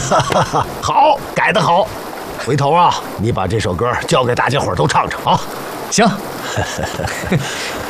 好，改得好。回头啊，你把这首歌交给大家伙儿都唱唱啊。 行。